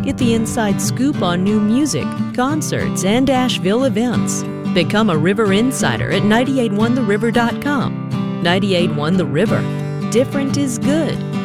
Get the inside scoop on new music, concerts, and Asheville events. Become a River Insider at 981theriver.com. 981 The River. Different is good.